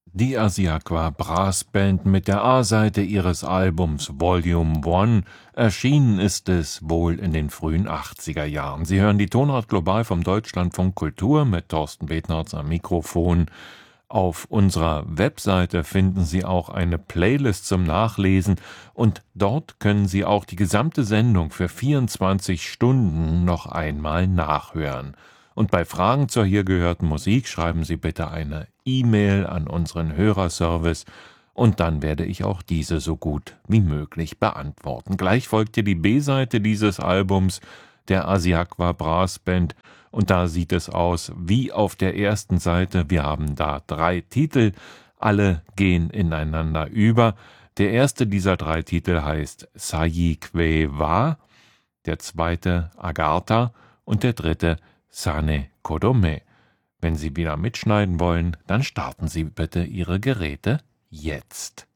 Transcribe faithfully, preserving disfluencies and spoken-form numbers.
Die Asiakwa Brass Band mit der A-Seite ihres Albums Volume One. Erschienen ist es wohl in den frühen achtziger Jahren. Sie hören die Tonart Global vom Deutschlandfunk Kultur mit Thorsten Betnarz am Mikrofon. Auf unserer Webseite finden Sie auch eine Playlist zum Nachlesen und dort können Sie auch die gesamte Sendung für vierundzwanzig Stunden noch einmal nachhören. Und bei Fragen zur hier gehörten Musik schreiben Sie bitte eine E-Mail an unseren Hörerservice und dann werde ich auch diese so gut wie möglich beantworten. Gleich folgt hier die B-Seite dieses Albums der Asiakwa Brass Band. Und da sieht es aus wie auf der ersten Seite. Wir haben da drei Titel, alle gehen ineinander über. Der erste dieser drei Titel heißt Sayi-kwe wa, der zweite Agartha und der dritte Sane Kodome. Wenn Sie wieder mitschneiden wollen, dann starten Sie bitte Ihre Geräte jetzt.